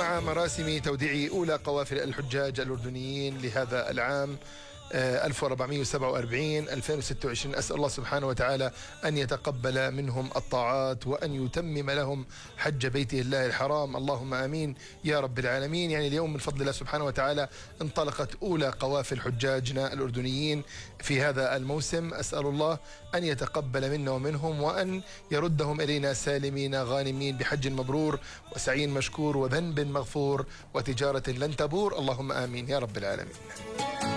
مع مراسم توديع أولى قوافل الحجاج الأردنيين لهذا العام 1447-2026. أسأل الله سبحانه وتعالى أن يتقبل منهم الطاعات وأن يتمم لهم حج بيته الله الحرام، اللهم آمين يا رب العالمين. يعني اليوم من فضل الله سبحانه وتعالى انطلقت أولى قوافل حجاجنا الأردنيين في هذا الموسم. أسأل الله أن يتقبل منا ومنهم وأن يردهم إلينا سالمين غانمين بحج مبرور وسعي مشكور وذنب مغفور وتجارة لن تبور، اللهم آمين يا رب العالمين.